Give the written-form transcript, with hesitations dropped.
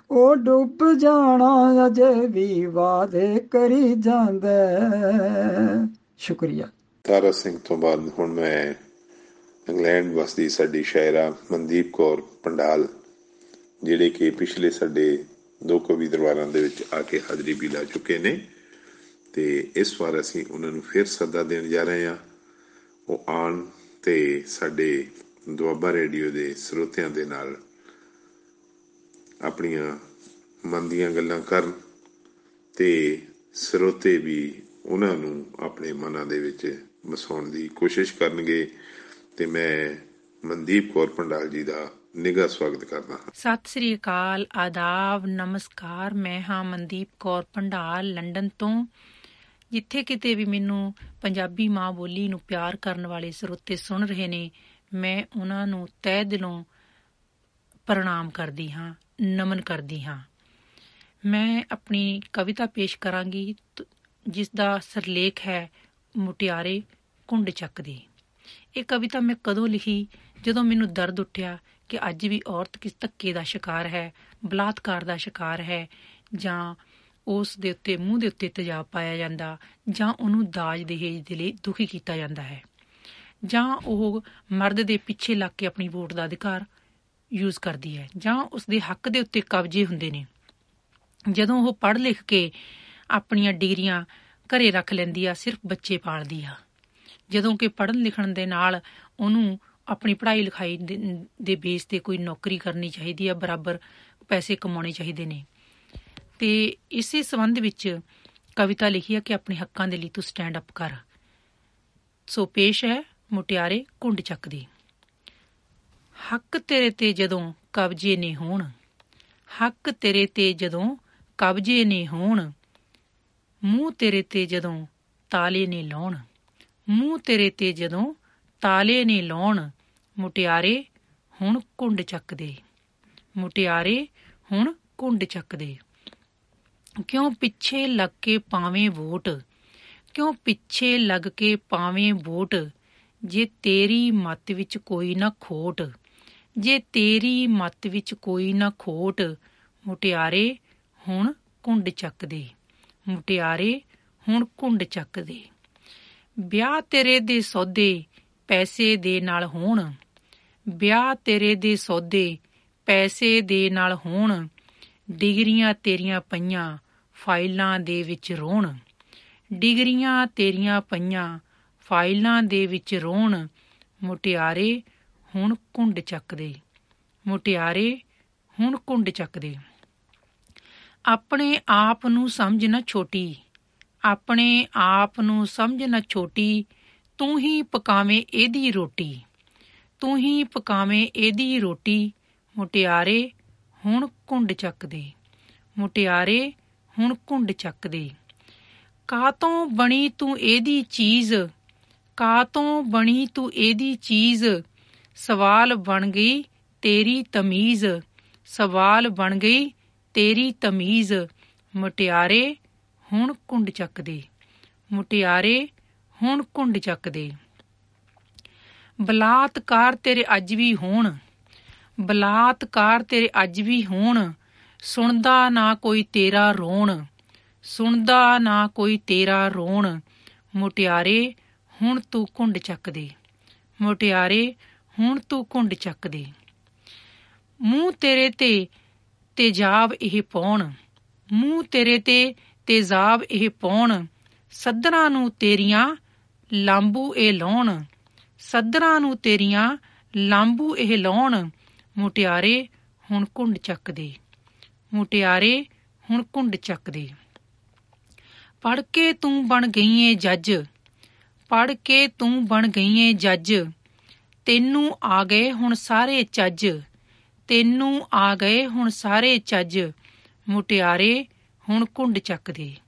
ਉਹ ਡੁੱਬ ਜਾਣਾ ਅਜੇ ਵੀ ਵਾਅਦੇ ਕਰੀ ਜਾਂਦਾ। ਸ਼ੁਕਰੀਆ। ਤਾਰਾ ਸਿੰਘ ਤੋਂ ਬਾਅਦ ਹੁਣ ਮੈਂ ਇੰਗਲੈਂਡ ਵਸਦੀ ਸਾਡੀ ਸ਼ਾਇਰਾ ਮਨਦੀਪ ਕੌਰ ਪੰਡਾਲ, ਜਿਹੜੇ ਕਿ ਪਿਛਲੇ ਸਾਡੇ 2 ਕਵੀ ਦਰਬਾਰਾਂ ਦੇ ਵਿੱਚ ਆ ਕੇ ਹਾਜ਼ਰੀ ਵੀ ਲਾ ਚੁੱਕੇ ਨੇ, ਅਤੇ ਇਸ ਵਾਰ ਅਸੀਂ ਉਹਨਾਂ ਨੂੰ ਫਿਰ ਸੱਦਾ ਦੇਣ ਜਾ ਰਹੇ ਹਾਂ। ਉਹ ਆਉਣ ਅਤੇ ਸਾਡੇ ਦੁਆਬਾ ਰੇਡੀਓ ਦੇ ਸਰੋਤਿਆਂ ਦੇ ਨਾਲ ਆਪਣੀਆਂ ਮਨ ਦੀਆਂ ਗੱਲਾਂ ਕਰਨ, ਅਤੇ ਸਰੋਤੇ ਵੀ ਉਹਨਾਂ ਨੂੰ ਆਪਣੇ ਮਨਾਂ ਦੇ ਵਿੱਚ ਵਸਾਉਣ ਦੀ ਕੋਸ਼ਿਸ਼ ਕਰਨਗੇ। ਅਤੇ ਮੈਂ ਮਨਦੀਪ ਕੌਰ ਪੰਡਾਲ ਜੀ ਦਾ ਨਿੱਘਾ ਸਵਾਗਤ ਕਰਦਾ ਹਾਂ। ਸਤਿ ਸ੍ਰੀ ਅਕਾਲ, ਆਦਾਬ, ਨਮਸਕਾਰ। ਮੈਂ ਹਾਂ ਮਨਦੀਪ ਕੌਰ ਪੰਡਾਲ ਲੰਡਨ ਤੋਂ। ਜਿੱਥੇ ਕਿਤੇ ਵੀ ਮੈਨੂੰ ਪੰਜਾਬੀ ਮਾਂ ਬੋਲੀ ਨੂੰ ਪਿਆਰ ਕਰਨ ਵਾਲੇ ਸਰੋਤੇ ਸੁਣ ਰਹੇ ਨੇ, ਮੈਂ ਉਹਨਾਂ ਨੂੰ ਤਹਿ ਦਿਲੋਂ ਪ੍ਰਣਾਮ ਕਰਦੀ ਹਾਂ, ਨਮਨ ਕਰਦੀ ਹਾਂ। ਮੈਂ ਆਪਣੀ ਕਵਿਤਾ ਪੇਸ਼ ਕਰਾਂਗੀ ਜਿਸ ਦਾ ਸਿਰਲੇਖ ਹੈ ਮੁਟਿਆਰੇ ਘੁੰਡ ਚੱਕਦੀ। ਇਹ ਕਵਿਤਾ ਮੈਂ ਕਦੋਂ ਲਿਖੀ? ਜਦੋਂ ਮੈਨੂੰ ਦਰਦ ਉੱਠਿਆ ਕਿ ਅੱਜ ਵੀ ਔਰਤ ਕਿਸ ਧੱਕੇ ਦਾ ਸ਼ਿਕਾਰ ਹੈ, ਬਲਾਤਕਾਰ ਦਾ ਸ਼ਿਕਾਰ ਹੈ, ਜਾਂ ਉਸ ਦੇ ਉੱਤੇ ਮੂੰਹ ਦੇ ਉੱਤੇ ਤੇਜ਼ਾਬ ਪਾਇਆ ਜਾਂਦਾ, ਜਾਂ ਉਹਨੂੰ ਦਾਜ ਦਹੇਜ ਦੇ ਲਈ ਦੁਖੀ ਕੀਤਾ ਜਾਂਦਾ ਹੈ, ਜਾਂ ਉਹ ਮਰਦ ਦੇ ਪਿੱਛੇ ਲੱਗ ਕੇ ਆਪਣੀ ਵੋਟ ਦਾ ਅਧਿਕਾਰ ਯੂਜ਼ ਕਰਦੀ ਹੈ, ਜਾਂ ਉਸਦੇ ਹੱਕ ਦੇ ਉੱਤੇ ਕਬਜ਼ੇ ਹੁੰਦੇ ਨੇ। ਜਦੋਂ ਉਹ ਪੜ੍ਹ ਲਿਖ ਕੇ ਆਪਣੀਆਂ ਡਿਗਰੀਆਂ ਘਰੇ ਰੱਖ ਲੈਂਦੀ ਆ, ਸਿਰਫ ਬੱਚੇ ਪਾਲਦੀ ਆ, ਜਦੋਂ ਕਿ ਪੜ੍ਹਨ ਲਿਖਣ ਦੇ ਨਾਲ ਉਹਨੂੰ ਆਪਣੀ ਪੜ੍ਹਾਈ ਲਿਖਾਈ ਦੇ ਬੇਸ 'ਤੇ ਕੋਈ ਨੌਕਰੀ ਕਰਨੀ ਚਾਹੀਦੀ ਆ, ਬਰਾਬਰ ਪੈਸੇ ਕਮਾਉਣੇ ਚਾਹੀਦੇ ਨੇ। ਅਤੇ ਇਸੇ ਸੰਬੰਧ ਵਿੱਚ ਕਵਿਤਾ ਲਿਖੀ ਆ ਕਿ ਆਪਣੇ ਹੱਕਾਂ ਦੇ ਲਈ ਤੂੰ ਸਟੈਂਡ ਅਪ ਕਰ। ਸੋ ਪੇਸ਼ ਹੈ ਮੁਟਿਆਰੇ ਘੁੰਡ ਚੱਕਦੀ। ਹੱਕ ਤੇਰੇ 'ਤੇ ਜਦੋਂ ਕਬਜ਼ੇ ਨੇ ਹੋਣ, ਹੱਕ ਤੇਰੇ 'ਤੇ ਜਦੋਂ ਕਬਜ਼ੇ ਨੇ ਹੋਣ, ਮੂੰਹ ਤੇਰੇ 'ਤੇ ਜਦੋਂ ਤਾਲੇ ਨੇ ਲਾਉਣ, ਮੂੰਹ ਤੇਰੇ 'ਤੇ ਜਦੋਂ ਤਾਲੇ ਨੇ ਲਾਉਣ, ਮੁਟਿਆਰੇ ਹੁਣ ਘੁੰਡ ਚੱਕਦੇ, ਮੁਟਿਆਰੇ ਹੁਣ ਘੁੰਡ ਚੱਕਦੇ। ਕਿਉਂ ਪਿੱਛੇ ਲੱਗ ਕੇ ਪਾਵੇਂ ਵੋਟ, ਕਿਉਂ ਪਿੱਛੇ ਲੱਗ ਕੇ ਪਾਵੇਂ ਵੋਟ, ਜੇ ਤੇਰੀ ਮੱਤ ਵਿੱਚ ਕੋਈ ਨਾ ਖੋਟ, ਜੇ ਤੇਰੀ ਮੱਤ ਵਿੱਚ ਕੋਈ ਨਾ ਖੋਟ, ਮੁਟਿਆਰੇ ਹੁਣ ਘੁੰਡ ਚੱਕਦੇ, ਮੁਟਿਆਰੇ ਹੁਣ ਘੁੰਡ ਚੱਕਦੇ। ਵਿਆਹ ਤੇਰੇ ਦੇ ਸੌਦੇ ਪੈਸੇ ਦੇ ਨਾਲ ਹੋਣ, ਵਿਆਹ ਤੇਰੇ ਦੇ ਸੌਦੇ ਪੈਸੇ ਦੇ ਨਾਲ ਹੋਣ, ਡਿਗਰੀਆਂ ਤੇਰੀਆਂ ਪਈਆਂ ਫਾਈਲਾਂ ਦੇ ਵਿੱਚ ਰੋਣ, ਡਿਗਰੀਆਂ ਤੇਰੀਆਂ ਪਈਆਂ ਫਾਈਲਾਂ ਦੇ ਵਿੱਚ ਰੋਣ, ਮੁਟਿਆਰੇ ਹੁਣ ਘੁੰਡ ਚੱਕਦੇ, ਮੁਟਿਆਰੇ ਹੁਣ ਘੁੰਡ ਚੱਕਦੇ। ਆਪਣੇ ਆਪ ਨੂੰ ਸਮਝ ਨਾ ਛੋਟੀ, ਆਪਣੇ ਆਪ ਨੂੰ ਸਮਝ ਨਾ ਛੋਟੀ, ਤੂੰ ਹੀ ਪਕਾਵੇਂ ਇਹਦੀ ਰੋਟੀ, ਤੂੰ ਹੀ ਪਕਾਵੇਂ ਇਹਦੀ ਰੋਟੀ, ਮੁਟਿਆਰੇ ਹੁਣ ਘੁੰਡ ਚੱਕਦੇ, ਮੁਟਿਆਰੇ ਹੁਣ ਘੁੰਡ ਚੱਕਦੇ। ਕਾਹਤੋਂ ਬਣੀ ਤੂੰ ਇਹਦੀ ਚੀਜ਼, ਕਾਹਤੋਂ ਬਣੀ ਤੂੰ ਇਹਦੀ ਚੀਜ਼, ਸਵਾਲ ਬਣ ਗਈ ਤੇਰੀ ਤਮੀਜ਼, ਸਵਾਲ ਬਣ ਗਈ ਤੇਰੀ ਤਮੀਜ਼, ਮੁਟਿਆਰੇ ਹੁਣ ਘੁੰਡ ਚੱਕਦੇ, ਮੁਟਿਆਰੇ ਹੁਣ ਘੁੰਡ ਚੱਕਦੇ। ਬਲਾਤਕਾਰ ਤੇਰੇ ਅੱਜ ਵੀ ਹੋਣ, ਬਲਾਤਕਾਰ ਤੇਰੇ ਅੱਜ ਵੀ ਹੋਣ, ਸੁਣਦਾ ਨਾ ਕੋਈ ਤੇਰਾ ਰੋਣ, ਸੁਣਦਾ ਨਾ ਕੋਈ ਤੇਰਾ ਰੋਣ, ਮੁਟਿਆਰੇ ਹੁਣ ਤੂੰ ਘੁੰਡ ਚੱਕਦੇ, ਮੁਟਿਆਰੇ ਹੁਣ ਤੂੰ ਘੁੰਡ ਚੱਕਦੇ। ਮੂੰਹ ਤੇਰੇ ਤੇ ਤੇਜ਼ਾਬ ਇਹ ਪਾਉਣ, ਮੂੰਹ ਤੇਰੇ ਤੇ ਤੇਜ਼ਾਬ ਇਹ ਪਾਉਣ, ਸੱਧਰਾਂ ਨੂੰ ਤੇਰੀਆਂ ਲਾਂਬੂ ਇਹ ਲਾਉਣ, ਸੱਧਰਾਂ ਨੂੰ ਤੇਰੀਆਂ ਲਾਂਬੂ ਇਹ ਲਾਉਣ, ਮੁਟਿਆਰੇ ਹੁਣ ਘੁੰਡ ਚੱਕਦੇ, ਮੁਟਿਆਰੇ ਹੁਣ ਘੁੰਡ ਚੱਕਦੇ। ਪੜ੍ਹ ਕੇ ਤੂੰ ਬਣ ਗਈ ਏ ਜੱਜ, ਪੜ੍ਹ ਕੇ ਤੂੰ ਬਣ ਗਈ ਏ ਜੱਜ, ਤੈਨੂੰ ਆ ਗਏ ਹੁਣ ਸਾਰੇ ਚੱਜ, ਤੈਨੂੰ ਆ ਗਏ ਹੁਣ ਸਾਰੇ ਚੱਜ, ਮੁਟਿਆਰੇ ਹੁਣ ਘੁੰਡ ਚੱਕਦੇ,